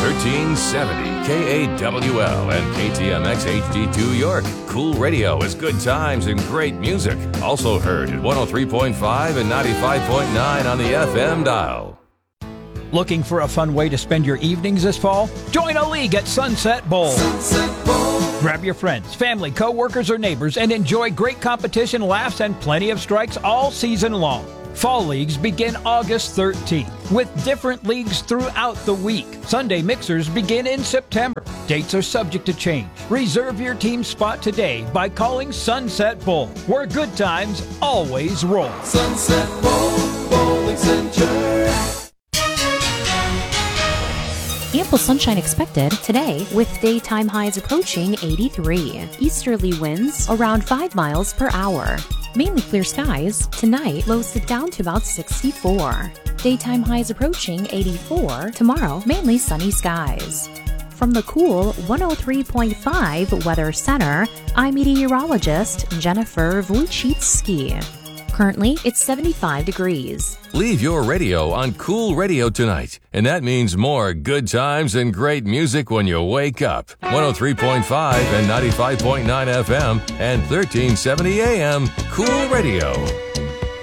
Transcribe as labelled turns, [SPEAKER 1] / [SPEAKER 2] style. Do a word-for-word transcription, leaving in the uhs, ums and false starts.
[SPEAKER 1] thirteen seventy K A W L and K T M X H D two York. Cool Radio is good times and great music. Also heard at one oh three point five and ninety-five point nine on the F M dial.
[SPEAKER 2] Looking for a fun way to spend your evenings this fall? Join a league at Sunset Bowl.
[SPEAKER 3] Sunset Bowl.
[SPEAKER 2] Grab your friends, family, co-workers, or neighbors and enjoy great competition, laughs, and plenty of strikes all season long. Fall leagues begin August thirteenth with different leagues throughout the week. Sunday mixers begin in September. Dates are subject to change. Reserve your team spot today by calling Sunset Bowl, where good times always roll.
[SPEAKER 3] Sunset Bowl Bowling Center.
[SPEAKER 4] Ample sunshine expected today with daytime highs approaching eighty-three. Easterly winds around five miles per hour. Mainly clear skies. Tonight, lows sit down to about sixty-four. Daytime highs approaching eighty-four. Tomorrow, mainly sunny skies. From the cool one oh three point five Weather Center, I'm meteorologist Jennifer Wojcicki. Currently, it's seventy-five degrees.
[SPEAKER 1] Leave your radio on Cool Radio tonight, and that means more good times and great music when you wake up. one oh three point five and ninety-five point nine F M and thirteen seventy A M Cool Radio.